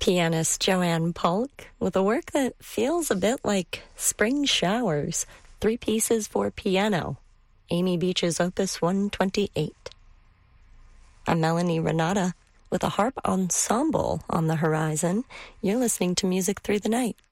Pianist Joanne Polk with a work that feels a bit like spring showers, 3 pieces for piano, Amy Beach's Opus 128. I'm Melanie Renata with a harp ensemble on the horizon. You're listening to Music Through the Night.